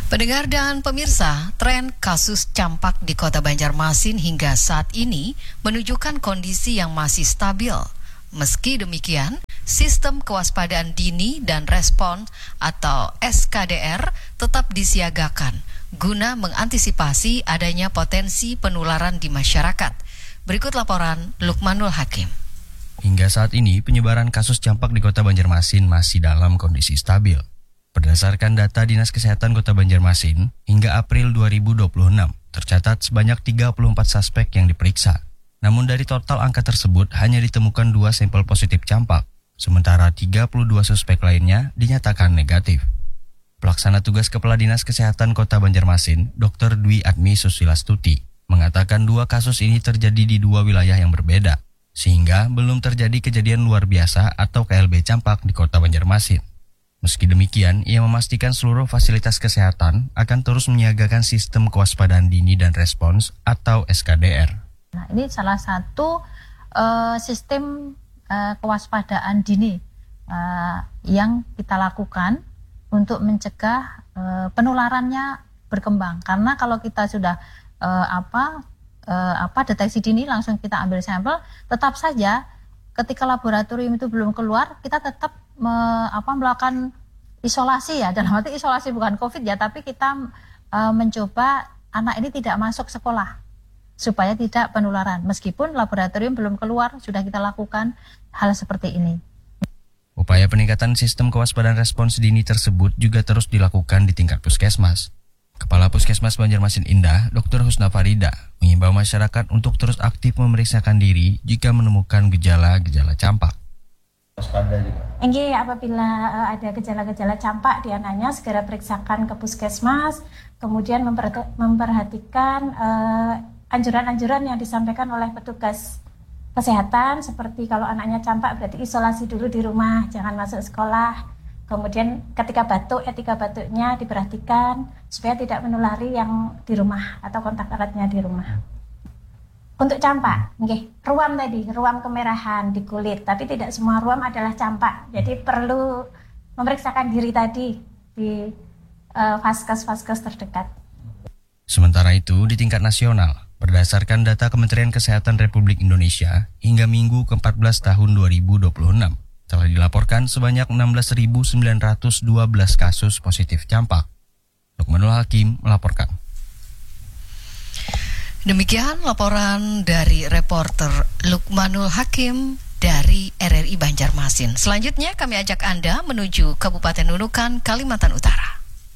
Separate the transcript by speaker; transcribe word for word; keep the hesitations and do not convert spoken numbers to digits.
Speaker 1: Pendengar dan pemirsa, tren kasus campak di Kota Banjarmasin hingga saat ini menunjukkan kondisi yang masih stabil. Meski demikian, sistem kewaspadaan dini dan respon atau S K D R tetap disiagakan guna mengantisipasi adanya potensi penularan di masyarakat. Berikut laporan Lukmanul Hakim.
Speaker 2: Hingga saat ini, penyebaran kasus campak di Kota Banjarmasin masih dalam kondisi stabil. Berdasarkan data Dinas Kesehatan Kota Banjarmasin, hingga April dua ribu dua puluh enam, tercatat sebanyak tiga puluh empat suspek yang diperiksa. Namun dari total angka tersebut hanya ditemukan dua sampel positif campak, sementara tiga puluh dua suspek lainnya dinyatakan negatif. Pelaksana tugas Kepala Dinas Kesehatan Kota Banjarmasin, Dokter Dwi Admi Susilastuti, mengatakan dua kasus ini terjadi di dua wilayah yang berbeda, sehingga belum terjadi kejadian luar biasa atau K L B campak di Kota Banjarmasin. Meski demikian, ia memastikan seluruh fasilitas kesehatan akan terus menyiagakan sistem kewaspadaan dini dan respons atau S K D R.
Speaker 3: Nah, ini salah satu uh, sistem uh, kewaspadaan dini uh, yang kita lakukan untuk mencegah uh, penularannya berkembang. Karena kalau kita sudah uh, apa uh, apa deteksi dini langsung kita ambil sampel, tetap saja ketika laboratorium itu belum keluar, kita tetap me, apa, melakukan isolasi ya, dalam arti isolasi bukan COVID ya, tapi kita e, mencoba anak ini tidak masuk sekolah supaya tidak penularan. Meskipun laboratorium belum keluar, sudah kita lakukan hal seperti ini.
Speaker 2: Upaya peningkatan sistem kewaspadaan respons dini tersebut juga terus dilakukan di tingkat puskesmas. Kepala Puskesmas Banjarmasin Indah, Dokter Husna Farida, mengimbau masyarakat untuk terus aktif memeriksakan diri jika menemukan gejala-gejala campak.
Speaker 4: Waspada juga. Enggih, apabila uh, ada gejala-gejala campak di anaknya, segera periksakan ke puskesmas, kemudian memper- memperhatikan uh, anjuran-anjuran yang disampaikan oleh petugas kesehatan, seperti kalau anaknya campak berarti isolasi dulu di rumah, jangan masuk sekolah. Kemudian ketika batuk, etika batuknya diperhatikan supaya tidak menulari yang di rumah atau kontak eratnya di rumah. Untuk campak, okay, ruam tadi, ruam kemerahan di kulit, tapi tidak semua ruam adalah campak. Jadi perlu memeriksakan diri tadi di uh, vaskes-vaskes terdekat.
Speaker 2: Sementara itu, di tingkat nasional, berdasarkan data Kementerian Kesehatan Republik Indonesia, hingga Minggu keempat belas tahun dua ribu dua puluh enam, telah dilaporkan sebanyak enam belas ribu sembilan ratus dua belas kasus positif campak. Lukmanul Hakim melaporkan.
Speaker 1: Demikian laporan dari reporter Lukmanul Hakim dari R R I Banjarmasin. Selanjutnya kami ajak Anda menuju Kabupaten Nunukan, Kalimantan Utara.